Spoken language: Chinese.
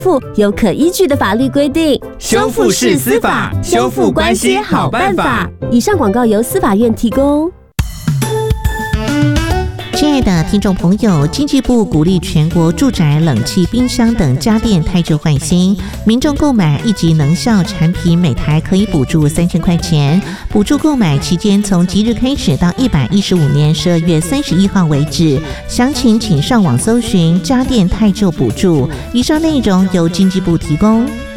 有可依据的法律规定。 修复式司法，修复关系好办法。 以上广告由司法院提供。 亲爱的听众朋友，经济部鼓励全国住宅冷气、冰箱等家电汰旧换新，民众购买1级能效产品，每台可以补助3000块钱。补助购买期间从即日开始到115年12月31号为止。详情请上网搜寻家电汰旧补助。以上内容由经济部提供。